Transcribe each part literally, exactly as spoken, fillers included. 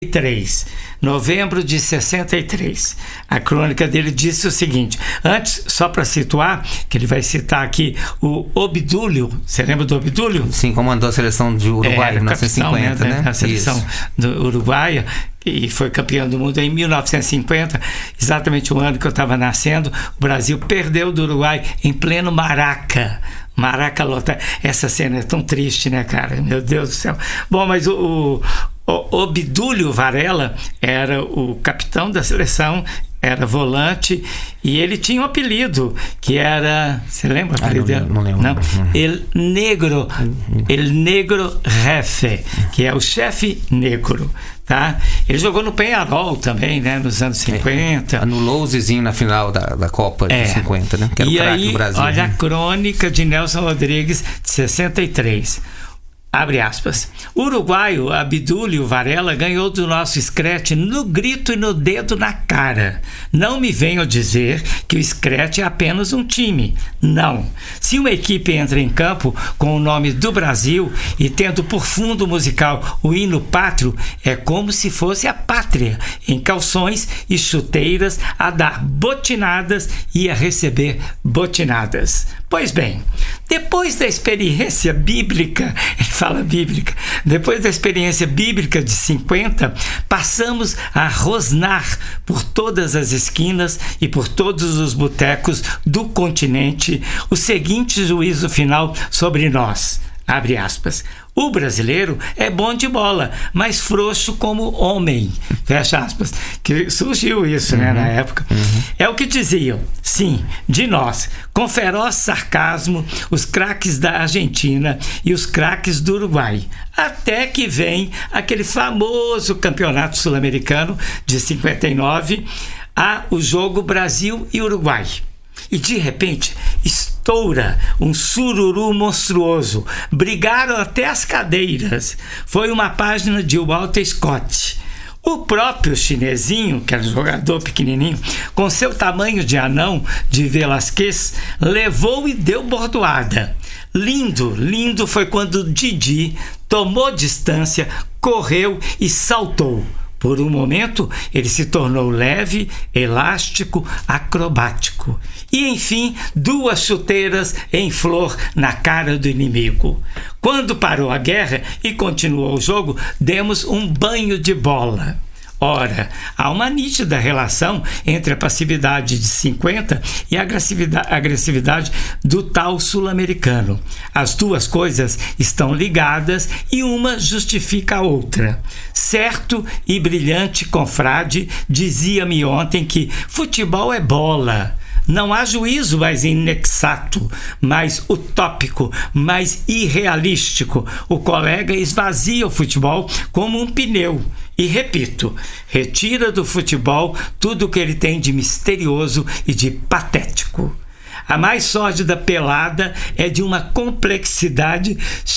três, novembro de sessenta e três. A crônica dele disse o seguinte, antes, só para situar, que ele vai citar aqui o Obdúlio, você lembra do Obdúlio? Sim, comandou a seleção do Uruguai em é, mil novecentos e cinquenta, né? né? A seleção Isso. do Uruguaia, e foi campeão do mundo em mil novecentos e cinquenta, exatamente o ano que eu estava nascendo. O Brasil perdeu do Uruguai em pleno Maraca. Maraca lota. Essa cena é tão triste, né, cara? Meu Deus do céu. Bom, mas o, o, o Obdúlio Varela era o capitão da seleção, era volante, e ele tinha um apelido que era, você lembra o apelido dele? Ah, não lembro. Não. El Negro, El Negro Jefe, que é o chefe negro. Tá? Ele jogou no Peñarol também, né? Nos anos cinquenta. É, anulou o Zizinho na final da, da Copa de é. cinquenta, né? Que era e o craque aí, do Brasil. Olha, né? A crônica de Nelson Rodrigues, de sessenta e três. Abre aspas. O uruguaio Obdúlio Varela ganhou do nosso Screte no grito e no dedo na cara. Não me venham dizer que o Screte é apenas um time. Não. Se uma equipe entra em campo com o nome do Brasil e tendo por fundo musical o hino pátrio, é como se fosse a pátria, em calções e chuteiras, a dar botinadas e a receber botinadas. Pois bem, depois da experiência bíblica, ele fala bíblica, depois da experiência bíblica de cinquenta, passamos a rosnar por todas as esquinas e por todos os botecos do continente o seguinte juízo final sobre nós. Abre aspas. O brasileiro é bom de bola, mas frouxo como homem. Fecha aspas. Que surgiu isso, uhum. né, na época. Uhum. É o que diziam, sim, de nós, com feroz sarcasmo, os craques da Argentina e os craques do Uruguai. Até que vem aquele famoso campeonato sul-americano de cinquenta e nove, a o jogo Brasil e Uruguai. E de repente estoura um sururu monstruoso. Brigaram até as cadeiras. Foi uma página de Walter Scott. O próprio chinesinho, que era um jogador pequenininho, com seu tamanho de anão de Velasquez, levou e deu bordoada. Lindo, lindo foi quando Didi tomou distância, correu e saltou. Por um momento, ele se tornou leve, elástico, acrobático. E, enfim, duas chuteiras em flor na cara do inimigo. Quando parou a guerra e continuou o jogo, demos um banho de bola. Ora, há uma nítida relação entre a passividade de cinquenta e a agressividade, agressividade do tal sul-americano. As duas coisas estão ligadas e uma justifica a outra. Certo e brilhante confrade dizia-me ontem que futebol é bola. Não há juízo mais inexato, mais utópico, mais irrealístico. O colega esvazia o futebol como um pneu. E repito, retira do futebol tudo o que ele tem de misterioso e de patético. A mais sórdida pelada é de uma complexidade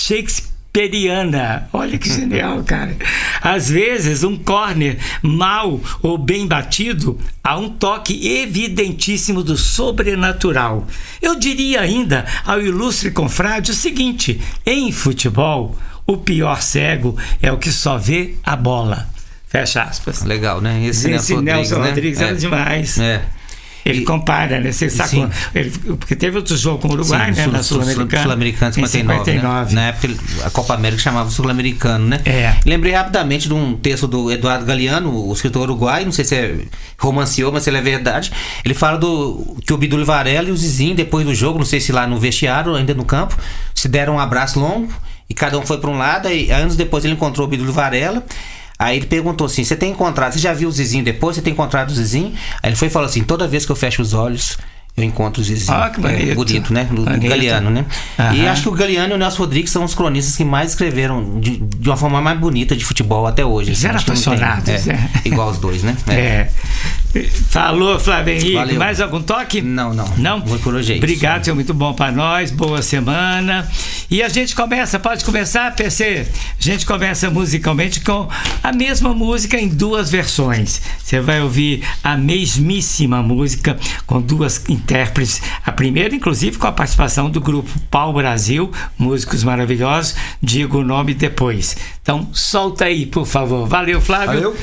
shakespeariana. Olha que genial, cara. Às vezes, um córner mal ou bem batido há um toque evidentíssimo do sobrenatural. Eu diria ainda ao ilustre confrade o seguinte: em futebol, o pior cego é o que só vê a bola. Fecha aspas. Legal, né? Esse, Esse Nelson Rodrigues, né? era é. demais. É. Ele e, compara, né? Você sabe, ele, porque teve outro jogo com o Uruguai, sim, né? Na Sul-Americana. Sul-Americano em cinquenta e nove. Né? Na época, a Copa América chamava Sul-Americano, né? É. Lembrei rapidamente de um texto do Eduardo Galeano, o escritor uruguai, não sei se é romanceou, mas se ele é verdade. Ele fala do que o Obdúlio Varela e o Zizinho, depois do jogo, não sei se lá no vestiário, ainda no campo, se deram um abraço longo e cada um foi para um lado. E anos depois ele encontrou o Obdúlio Varela. Aí ele perguntou assim: você tem encontrado, você já viu o Zizinho depois? Você tem encontrado o Zizinho? Aí ele foi e falou assim: toda vez que eu fecho os olhos, eu encontro o Zizinho. Ah, que bonito. É bonito, né? Do, do Galeano, né? Aham. E acho que o Galeano e o Nelson Rodrigues são os cronistas que mais escreveram de, de uma forma mais bonita de futebol até hoje. Eles assim, eram apaixonados, é, é. Igual os dois, né? É. é. Falou, Flávio Henrique. Valeu. Mais algum toque? Não, não. Não? Vou por hoje. Obrigado, é muito bom para nós. Boa semana. E a gente começa, pode começar, P C? A gente começa musicalmente com a mesma música em duas versões. Você vai ouvir a mesmíssima música com duas intérpretes. A primeira, inclusive, com a participação do grupo Pau Brasil, músicos maravilhosos. Digo o nome depois. Então, solta aí, por favor. Valeu, Flávio. Valeu.